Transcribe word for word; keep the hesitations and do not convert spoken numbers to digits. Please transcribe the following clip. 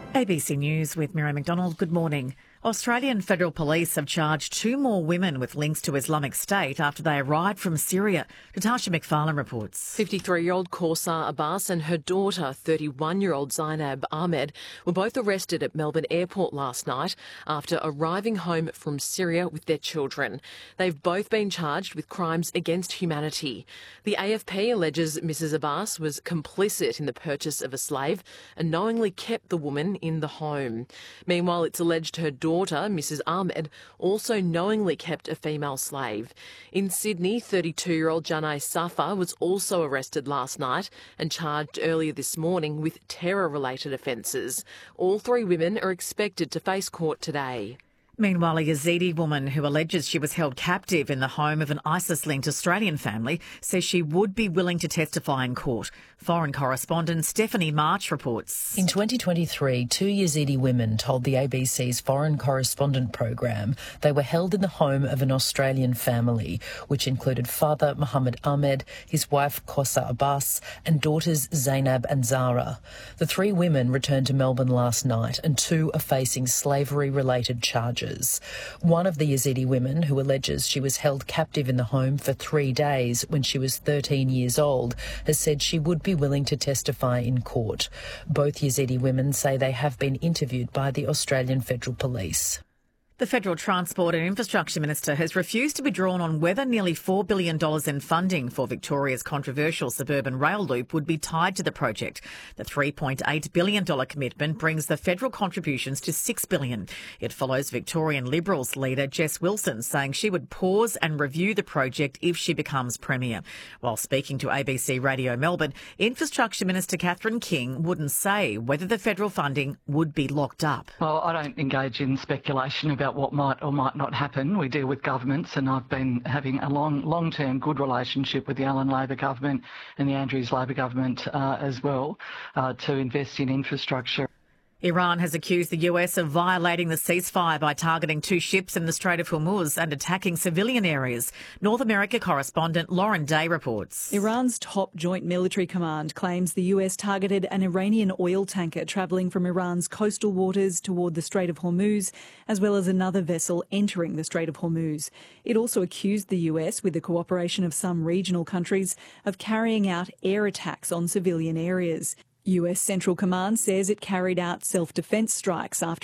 A B C News with Miriam McDonald. Good morning. Australian Federal Police have charged two more women with links to Islamic State after they arrived from Syria. Natasha McFarlane reports. fifty-three-year-old Kausa Abbas and her daughter, thirty-one-year-old Zainab Ahmed, were both arrested at Melbourne Airport last night after arriving home from Syria with their children. They've both been charged with crimes against humanity. The A F P alleges Missus Abbas was complicit in the purchase of a slave and knowingly kept the woman in the home. Meanwhile, it's alleged her daughter daughter, Missus Ahmed, also knowingly kept a female slave. In Sydney, thirty-two-year-old Janai Safa was also arrested last night and charged earlier this morning with terror-related offences. All three women are expected to face court today. Meanwhile, a Yazidi woman who alleges she was held captive in the home of an ISIS-linked Australian family says she would be willing to testify in court. Foreign correspondent Stephanie March reports. In twenty twenty-three, two Yazidi women told the A B C's Foreign Correspondent program they were held in the home of an Australian family, which included father Mohammed Ahmed, his wife Kausa Abbas, and daughters Zainab and Zara. The three women returned to Melbourne last night, and two are facing slavery-related charges. One of the Yazidi women, who alleges she was held captive in the home for three days when she was thirteen years old, has said she would be willing to testify in court. Both Yazidi women say they have been interviewed by the Australian Federal Police. The Federal Transport and Infrastructure Minister has refused to be drawn on whether nearly four billion dollars in funding for Victoria's controversial suburban rail loop would be tied to the project. The three point eight billion dollars commitment brings the federal contributions to six billion dollars. It follows Victorian Liberals leader Jess Wilson saying she would pause and review the project if she becomes Premier. While speaking to A B C Radio Melbourne, Infrastructure Minister Catherine King wouldn't say whether the federal funding would be locked up. Well, I don't engage in speculation about what might or might not happen. We deal with governments, and I've been having a long, long-term good relationship with the Allan Labor government and the Andrews Labor government uh, as well uh, to invest in infrastructure. Iran has accused the U S of violating the ceasefire by targeting two ships in the Strait of Hormuz and attacking civilian areas. North America correspondent Lauren Day reports. Iran's top joint military command claims the U S targeted an Iranian oil tanker travelling from Iran's coastal waters toward the Strait of Hormuz, as well as another vessel entering the Strait of Hormuz. It also accused the U S, with the cooperation of some regional countries, of carrying out air attacks on civilian areas. U S Central Command says it carried out self-defence strikes after